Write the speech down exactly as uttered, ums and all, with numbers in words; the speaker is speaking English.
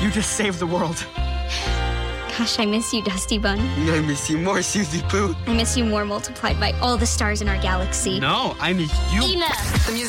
You just saved the world. Gosh, I miss you, Dusty Bun. I miss you more, Susie Poo. I miss you more multiplied by all the stars in our galaxy. No, I miss you. Enough. The music